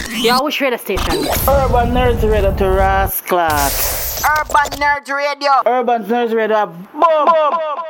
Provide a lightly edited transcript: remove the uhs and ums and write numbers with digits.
Yeah, which radio station? Urban Nerds Radio to Rasclat. Urban Nerds Radio. Urban Nerds Radio. Boom!